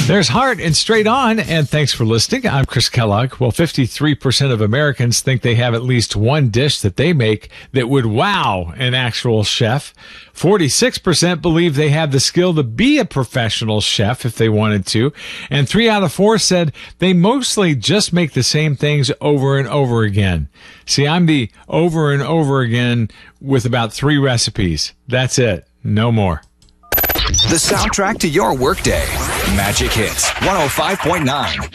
There's Heart and Straight On, and thanks for listening. I'm Chris Kellogg. Well, 53% of Americans think they have at least one dish that they make that would wow an actual chef. 46% believe they have the skill to be a professional chef if they wanted to. And 3 out of 4 said they mostly just make the same things over and over again. See, I'm the over and over again with about 3 recipes. That's it. No more. The soundtrack to your workday. Magic Hits 105.9.